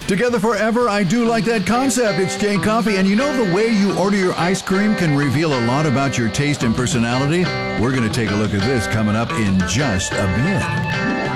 Together forever, I do like that concept. It's Jay Coffee, and you know the way you order your ice cream can reveal a lot about your taste and personality? We're going to take a look at this coming up in just a bit.